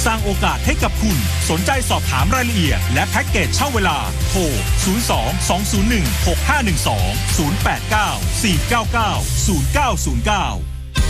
สร้างโอกาสให้กับคุณสนใจสอบถามรายละเอียดและแพ็กเกจเช่าเวลาโทร 02 201 6512 089 499 0909